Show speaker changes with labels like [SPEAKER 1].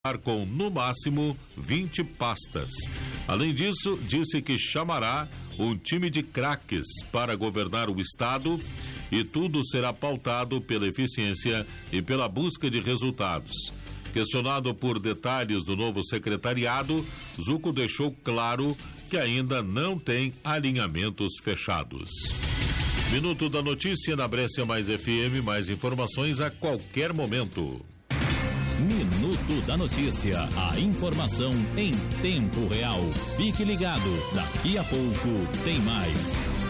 [SPEAKER 1] com, no máximo, 20 pastas. Além disso, disse que chamará um time de craques para governar o Estado e tudo será pautado pela eficiência e pela busca de resultados. Questionado por detalhes do novo secretariado, Zucco deixou claro que ainda não tem alinhamentos fechados. Minuto da notícia na Brescia Mais FM, mais informações a qualquer momento.
[SPEAKER 2] Minuto da notícia, a informação em tempo real. Fique ligado, daqui a pouco tem mais.